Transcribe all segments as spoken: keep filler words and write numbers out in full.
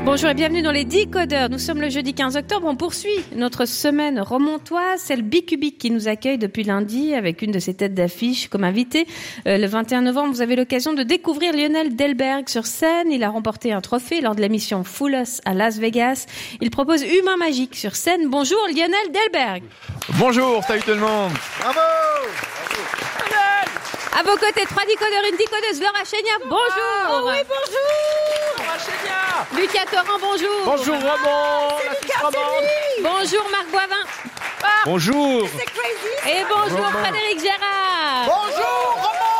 Bonjour et bienvenue dans les Decodeurs. Nous sommes le jeudi quinze octobre. On poursuit notre semaine romontoise. C'est le Bicubic qui nous accueille depuis lundi avec une de ses têtes d'affiche comme invité. Euh, le vingt et un novembre, vous avez l'occasion de découvrir Lionel Delberg sur scène. Il a remporté un trophée lors de l'émission Fool Us à Las Vegas. Il propose Humain Magique sur scène. Bonjour Lionel Delberg. Bonjour, salut tout le monde. Bravo, bravo. À vos côtés, trois décodeurs, une décodeuse, Laura Chénia, bonjour. Oh oui, bonjour. Laura Chénia. Lucas Torrent, bonjour. Bonjour Roman, la Suisse romande. Bonjour Marc Boivin. Ah, Bonjour. c'est crazy. Et bonjour Roman. Frédéric Gérard. Bonjour,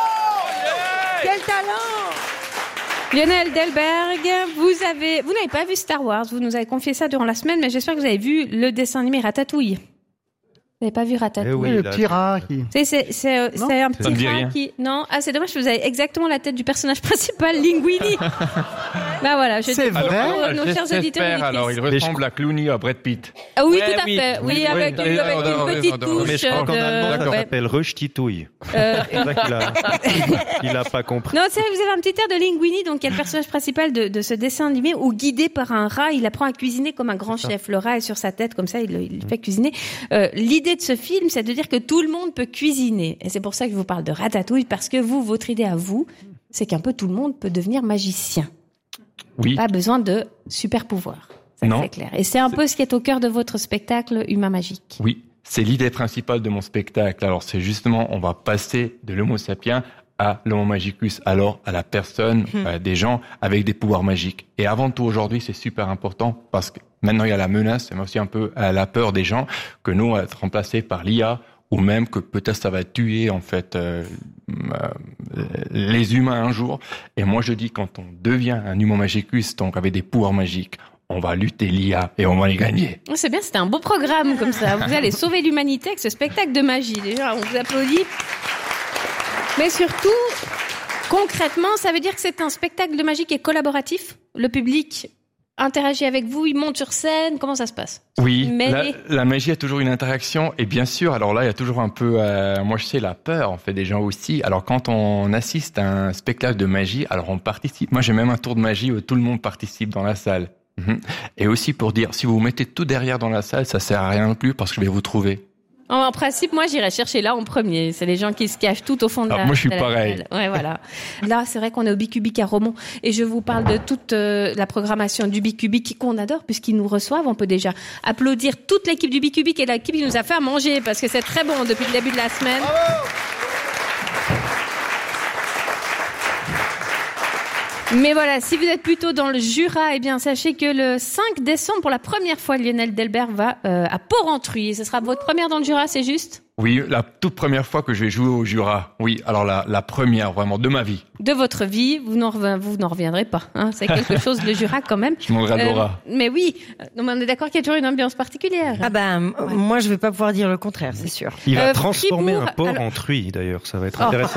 Roman. Quel talent. Lionel Delberg, vous avez, vous n'avez pas vu Star Wars, vous nous avez confié ça durant la semaine, mais j'espère que vous avez vu le dessin animé Ratatouille. Vous n'avez pas vu Ratatouille? Eh oui, le là, petit rat qui... C'est, c'est, c'est, c'est un Ça me petit dit rat rien. qui, non, ah, c'est dommage, vous avez exactement la tête du personnage principal, Linguini. Bah voilà, je C'est dis pour vrai nos chers auditeurs et J'espère, alors il auditrices. ressemble à Clooney, à Brad Pitt. Ah oui, Ouais, tout à oui. fait, oui, Oui, avec, oui. avec Oui, une oui, petite oui, touche oui, oui, mais je crois qu'en allemand, de, ça ouais. s'appelle Rush-Titouille. Euh, C'est vrai qu'il a, il a pas compris. Non, c'est vrai, vous avez un petit air de Linguini, donc il y a le personnage principal de, de ce dessin animé où, guidé par un rat, il apprend à cuisiner comme un grand chef. Le rat est sur sa tête, comme ça, il, il le fait cuisiner. Euh, l'idée de ce film, c'est de dire que tout le monde peut cuisiner. Et c'est pour ça que je vous parle de Ratatouille, parce que vous, votre idée à vous, c'est qu'un peu tout le monde peut devenir magicien. Oui. Pas besoin de super pouvoir. Ça, Non. c'est clair. Et c'est un peu ce qui est au cœur de votre spectacle Humain Magique. Oui, c'est l'idée principale de mon spectacle. Alors c'est justement, on va passer de l'homo sapiens à l'homo magicus, alors à la personne, Hmm. euh, des gens avec des pouvoirs magiques. Et avant tout aujourd'hui, c'est super important parce que maintenant il y a la menace, mais aussi un peu euh, la peur des gens que nous, on va être remplacés par l'I A ou même que peut-être ça va tuer en fait euh, euh, les humains un jour. Et moi je dis quand on devient un humain magicus, donc avec des pouvoirs magiques, on va lutter l'I A et on va les gagner. Oh, c'est bien, c'était un beau programme comme ça. Vous allez sauver l'humanité avec ce spectacle de magie. Déjà, on vous applaudit. Mais surtout, concrètement, ça veut dire que c'est un spectacle de magie qui est collaboratif. Le public interagit avec vous, il monte sur scène. Comment ça se passe? Oui, Mais la, les- la magie a toujours une interaction et bien sûr, alors là, il y a toujours un peu, euh, moi je sais, la peur en fait des gens aussi. Alors quand on assiste à un spectacle de magie, alors on participe. Moi j'ai même un tour de magie où tout le monde participe dans la salle. Mhm. Et aussi pour dire, si vous vous mettez tout derrière dans la salle, ça sert à rien non plus parce que je vais vous trouver. En, en principe, moi, j'irais chercher là en premier. C'est les gens qui se cachent tout au fond de Ah, la moi, je suis de la pareil. salle. Ouais, voilà. Là, c'est vrai qu'on est au Bicubic à Romont et je vous parle de toute euh, la programmation du Bicubic qu'on adore puisqu'ils nous reçoivent. On peut déjà applaudir toute l'équipe du Bicubic et l'équipe qui nous a fait à manger parce que c'est très bon depuis le début de la semaine. Mais voilà, si vous êtes plutôt dans le Jura, eh bien, sachez que le cinq décembre, pour la première fois, Lionel Delberg va euh, à Port-Rentruy. Ce sera votre première dans le Jura, c'est juste? Oui, la toute première fois que je vais jouer au Jura. Oui, alors la, la première vraiment de ma vie. De votre vie, vous n'en, rev- vous n'en reviendrez pas. Hein. C'est quelque chose, le Jura, quand même. Je demanderai à Laura. mais oui, non, mais on est d'accord qu'il y a toujours une ambiance particulière. Ah ben, m- moi je vais pas pouvoir dire le contraire, c'est sûr. Il va Euh, transformer Fribourg, un port alors- en truie, d'ailleurs. Ça va être Oh. intéressant.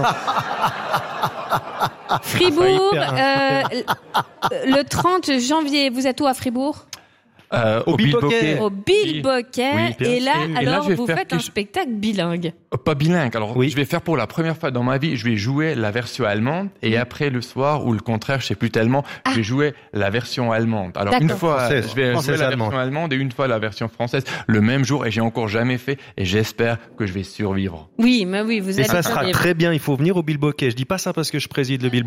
Fribourg, Ça euh, le trente janvier, vous êtes où à Fribourg? Euh, Au Bilboquet. Au Bilboquet. Oui, bien et là, sûr. Et là, alors, je vais vous faire faites un quelque- spectacle bilingue. Euh, Pas bilingue. Alors, Oui. je vais faire pour la première fois dans ma vie, je vais jouer la version allemande et après le soir ou le contraire, je sais plus tellement, je vais jouer la version allemande. Alors une D'accord. fois, Française. je vais jouer Française, la allemande. version allemande et une fois la version française le même jour et j'ai encore jamais fait et j'espère que je vais survivre. Oui, mais oui, vous Et allez ça sera survivre. très bien. Il faut venir au Bilboquet. Je dis pas ça parce que je préside le Bilboquet.